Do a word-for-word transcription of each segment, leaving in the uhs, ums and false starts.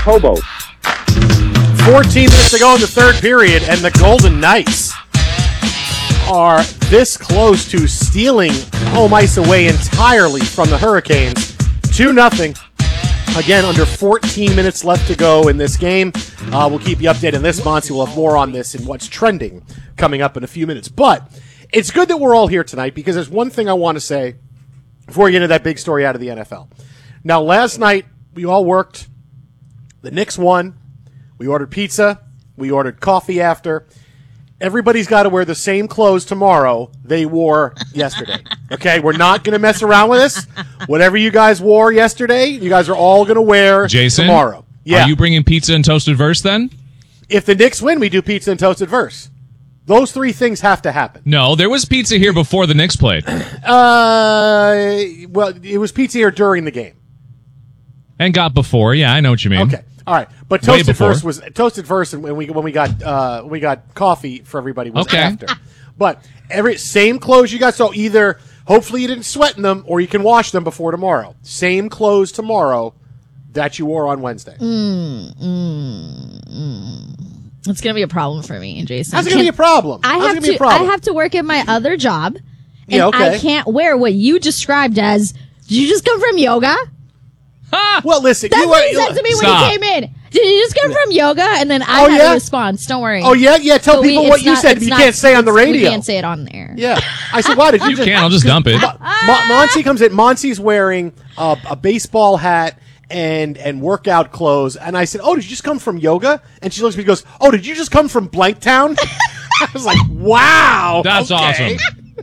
Hobo. fourteen minutes to go in the third period, and the Golden Knights are this close to stealing home ice away entirely from the Hurricanes. two nothing. Again, under fourteen minutes left to go in this game. Uh, we'll keep you updated on this, Monty. We'll have more on this and what's trending coming up in a few minutes. But it's good that we're all here tonight because there's one thing I want to say before we get into that big story out of the N F L. Now, last night, we all worked. The Knicks won. We ordered pizza. We ordered coffee after. Everybody's got to wear the same clothes tomorrow they wore yesterday. Okay? We're not going to mess around with this. Whatever you guys wore yesterday, you guys are all going to wear Jason, tomorrow. Yeah. Are you bringing pizza and toasted verse then? If the Knicks win, we do pizza and toasted verse. Those three things have to happen. No, there was pizza here before the Knicks played. Uh, well, it was pizza here during the game. And got before. Yeah, I know what you mean. Okay. All right, but Way toasted before. verse was toasted verse, and when we when we got uh, we got coffee for everybody was Okay. after. But every same clothes you got. So either hopefully you didn't sweat in them, or you can wash them before tomorrow. Same clothes tomorrow that you wore on Wednesday. Mm, mm, mm. It's gonna be a problem for me, Jason. How's it gonna be a problem? I How's it have gonna be a to. problem? I have to work at my other job, and Yeah, okay. I can't wear what you described as. Did you just come from yoga? Well, listen, That's you what are, he said to me Stop. when he came in. Did you just come from yoga? And then I Oh, had yeah? a response. Don't worry. Oh yeah, yeah. Tell But we- people what it's you not- said. it's You not- can't say on the it's- radio. We can't say it on the air. Yeah, I said, why did you, You just? can. I'll just dump it. Mo- Mo- Monty comes in. Monty's wearing uh, a baseball hat and and workout clothes, and I said, "Oh, did you just come from yoga?" And she looks at me and goes, "Oh, did you just come from Blanktown?" I was like, "Wow, That's okay. awesome.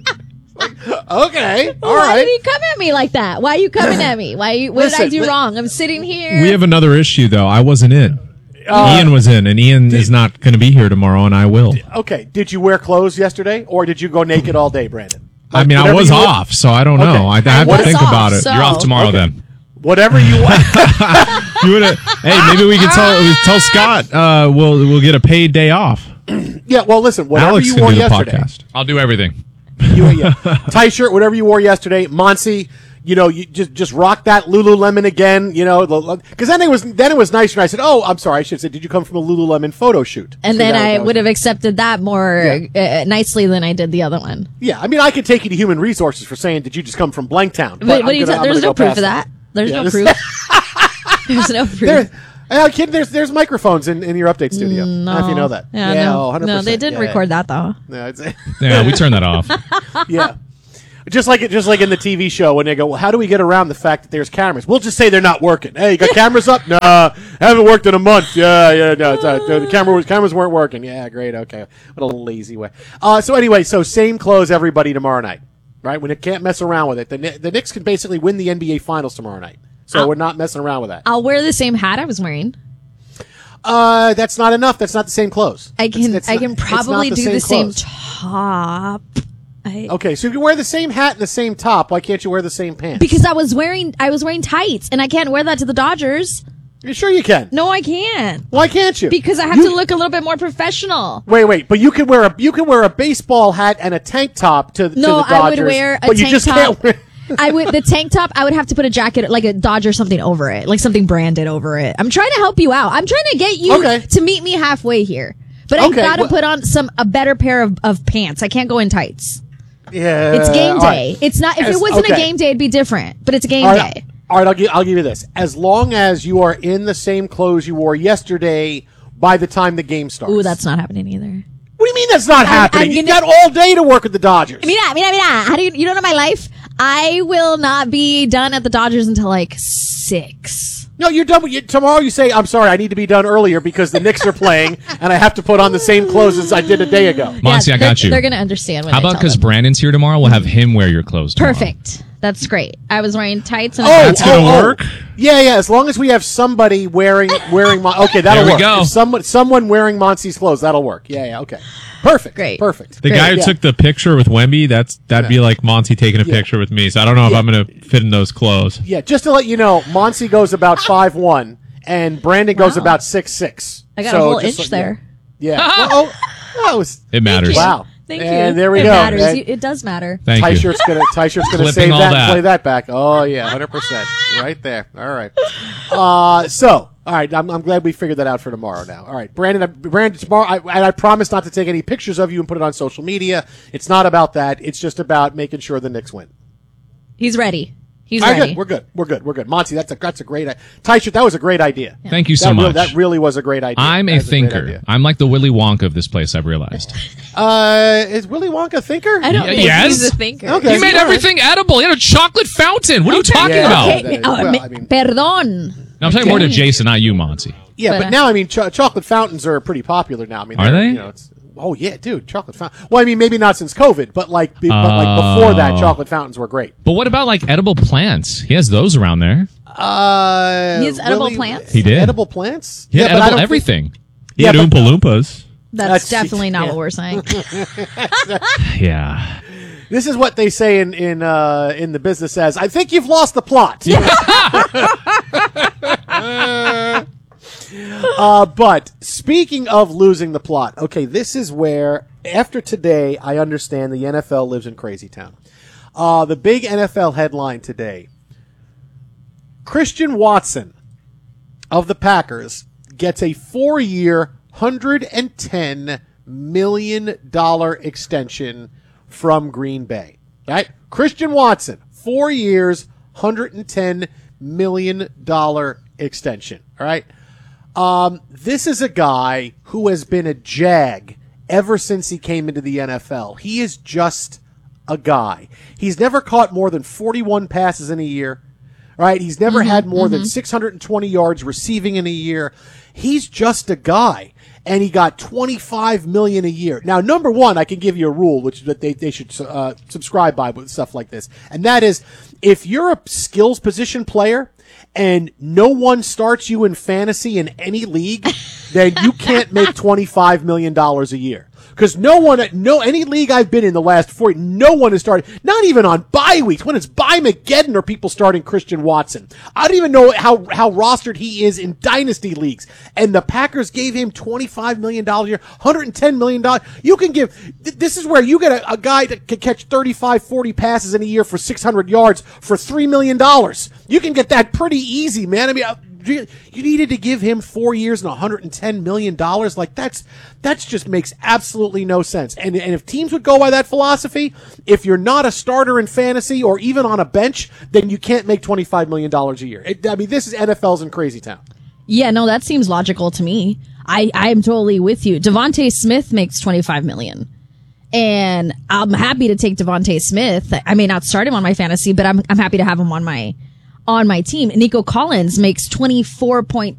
Okay, all Why right." did he come at me like that? Why are you coming at me? Why? You, what did I Listen, do li- wrong? I'm sitting here. We have another issue, though. I wasn't in. Uh, Ian was in, and Ian is not going to be here tomorrow, and I will. Okay, did you wear clothes yesterday, or did you go naked all day, Brandon? I mean, I Whatever was you wore- off, so I don't know. Okay. I, I I have was to think off, about it. so- You're off tomorrow Okay. then. Whatever you want. You wanna, hey, maybe we can tell tell Scott uh, we'll we'll get a paid day off. Yeah, well, listen, whatever Alex you can wore do the yesterday. podcast. I'll do everything. You, yeah. Tight shirt, whatever you wore yesterday. Monty, you know, you just just rock that Lululemon again, you know, because then it was then it was nice when I said, "Oh, I'm sorry, I should say, did you come from a Lululemon photo shoot?" and So then that- I that was- would have accepted that more uh, nicely than I did the other one. Yeah, I mean, I could take you to human resources for saying, "Did you just come from Blanktown?" But, what I'm are you gonna- ta- I'm there's gonna no go proof past of that. There's Yeah, no this- proof. There's no proof. There, uh, kid, there's there's microphones in, in your update studio. no. I don't know if you know that. Yeah, yeah no, oh, one hundred percent. no, they didn't Yeah, record that though. Yeah, it's, Yeah, we turned that off. yeah. Just like it, just like in the T V show when they go, well, how do we get around the fact that there's cameras? We'll just say they're not working. Hey, you got cameras up? No, haven't worked in a month. Yeah, yeah, no, it's, uh, the camera was, cameras weren't working. Yeah, great, okay. What a lazy way. Uh, so anyway, so same clothes everybody tomorrow night, right? When it can't mess around with it, the Kni- the Knicks can basically win the N B A Finals tomorrow night. So I'll- we're not messing around with that. I'll wear the same hat I was wearing. Uh, that's not enough. That's not the same clothes. I can It's- it's I not- can it's not probably the do the same clothes. top. I, Okay, so if you wear the same hat and the same top, why can't you wear the same pants? because I was wearing I was wearing tights and I can't wear that to the Dodgers. You sure you can? No, I can't. Why can't you? Because I have You- to look a little bit more professional. Wait, wait, but you can wear a you can wear a baseball hat and a tank top to, to No, the Dodgers. I would wear a but you tank just top. can't wear. I would the tank top. I would have to put a jacket like a Dodger something over it, like something branded over it. I'm trying to help you out. I'm trying to get you Okay. to meet me halfway here. But I Okay, gotta well- put on some a better pair of, of pants. I can't go in tights. Yeah, It's game all day. right. It's not. If As- it wasn't okay. a game day, it'd be different. But it's game All right, day. all right, I'll give I'll give you this. As long as you are in the same clothes you wore yesterday by the time the game starts. Ooh, that's not happening either. What do you mean that's not happening? I'm You gonna- got all day to work with the Dodgers. Mira, mira, mira. How do you? You don't know my life. I will not be done at the Dodgers until like six. No, you're done with you, tomorrow. You say, "I'm sorry, I need to be done earlier because the Knicks are playing, and I have to put on the same clothes as I did a day ago." Monty, I they're- got you. They're gonna understand. When How I about tell because them. Brandon's here tomorrow, we'll have him wear your clothes tomorrow. Perfect. That's great. I was wearing tights and a Oh, That's gonna oh, oh. work? Yeah, yeah. As long as we have somebody wearing wearing Mon- okay, that'll There we work. go. If someone someone wearing Monty's clothes, that'll work. Yeah, yeah. Okay, perfect. Great. Perfect. The Great, guy who yeah. took the picture with Wemby, that's that'd be like Monty taking a Yeah. picture with me. So I don't know if Yeah. I'm going to fit in those clothes. Yeah, just to let you know, Monty goes about five one, and Brandon goes Wow. about six six. I got So a whole just inch like- there. Yeah. Well, oh, that was It matters. wow. Thank and you. there we it go. Matters. And You- It does matter. Thank Ty you. shirt's gonna Ty shirt's gonna Clipping save all that, that. and play that back. Oh yeah, hundred percent, right there. All right. Uh, so All right, I'm, I'm glad we figured that out for tomorrow now. All right, Brandon, I, Brandon, tomorrow, I, and I promise not to take any pictures of you and put it on social media. It's not about that. It's just about making sure the Knicks win. He's ready. He's All right, ready. good. We're good. We're good. We're good. Monty, that's a that's a great idea. Tyshirt, that was a great idea. Yeah. Thank you so that much. Really, that really was a great idea. I'm a That's thinker. A great I'm like the Willy Wonka of this place, I've realized. uh, is Willy Wonka a thinker? I don't Y- think yes. he's a thinker. Okay. He made All right. everything edible. He had a chocolate fountain. What are you talking Yeah. about? Okay. Okay. Well, Oh, me- I mean- perdón. No, I'm talking more to Jason, not you, Monty. Yeah, But, but uh, now I mean, ch- chocolate fountains are pretty popular now. I mean, Are they're- they? You know, it's, oh yeah, dude, chocolate fountain. Well, I mean, maybe not since COVID, but like, be, but like before that, Oh. chocolate fountains were great. But what about like edible plants? He has those around there. Uh, He has edible Willy- plants? He did. Edible plants? He had but I edible don't everything. He Yeah, had but- Oompa Loompas. That's, That's- definitely not yeah. what we're saying. Yeah. This is what they say in in uh, in the business as, I think you've lost the plot. uh, but speaking of losing the plot, okay, this is where, after today, I understand the N F L lives in Crazy Town. Uh, the big N F L headline today, Christian Watson of the Packers gets a four-year, one hundred ten million dollars extension from Green Bay. Right? Christian Watson, four years, one hundred ten million dollars extension. All right? Um, this is a guy who has been a jag ever since he came into the N F L. He is just a guy. He's never caught more than forty-one passes in a year. Right? He's never had more than six hundred twenty yards receiving in a year. He's just a guy. And he got twenty-five million dollars a year. Now, number one, I can give you a rule, which that they, they should uh, subscribe by with stuff like this. And that is, if you're a skills position player and no one starts you in fantasy in any league, then you can't make twenty-five million dollars a year. Because no one, no, any league I've been in the last four, no one has started, not even on bye weeks. When it's bye Mageddon are people starting Christian Watson. I don't even know how, how rostered he is in dynasty leagues. And the Packers gave him twenty-five million dollars a year, one hundred ten million dollars. You can give, th- this is where you get a, a guy that can catch thirty-five, forty passes in a year for six hundred yards for three million dollars. You can get that pretty easy, man. I mean, uh, you needed to give him four years and one hundred ten million dollars. Like that's, that's just makes absolutely no sense. And, and if teams would go by that philosophy, if you're not a starter in fantasy or even on a bench, then you can't make twenty-five million dollars a year. It, I mean, this is N F L's in Crazy Town. Yeah, no, that seems logical to me. I, I am totally with you. Devontae Smith makes twenty-five million dollars. And I'm happy to take Devontae Smith. I may not start him on my fantasy, but I'm I'm happy to have him on my on my team. Nico Collins makes twenty-four point